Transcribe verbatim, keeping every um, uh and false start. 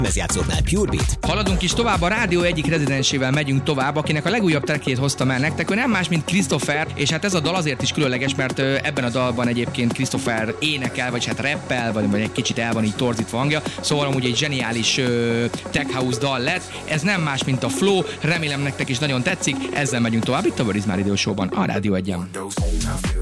lemezjátszóknál Purebeat. Haladunk is tovább, a Rádió egyik rezidensével megyünk tovább, akinek a legújabb trackjét hoztam el nektek, ő nem más, mint Christopher, és hát ez a dal azért is különleges, mert ebben a dalban egyébként Christopher énekel, vagy hát rappel, vagy, vagy egy kicsit el van így torzítva hangja, szóval amúgy egy zseniális uh, tech house dal lett, ez nem más, mint a Flow, remélem nektek is nagyon tetszik, ezzel megyünk tovább itt a Where is My Radio Show-ban, a Rádió egyen.